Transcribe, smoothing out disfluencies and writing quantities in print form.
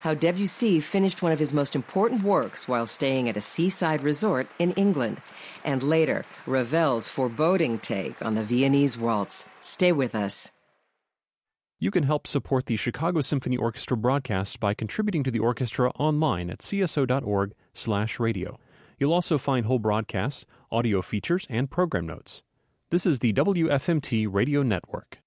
how Debussy finished one of his most important works while staying at a seaside resort in England, and later, Ravel's foreboding take on the Viennese waltz. Stay with us. You can help support the Chicago Symphony Orchestra broadcast by contributing to the orchestra online at cso.org/radio. You'll also find whole broadcasts, audio features, and program notes. This is the WFMT Radio Network.